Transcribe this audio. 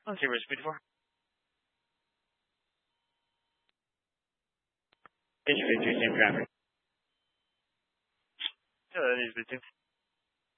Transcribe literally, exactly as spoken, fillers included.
Let's see where speed for. H V two, same traffic. Yeah, that is the two.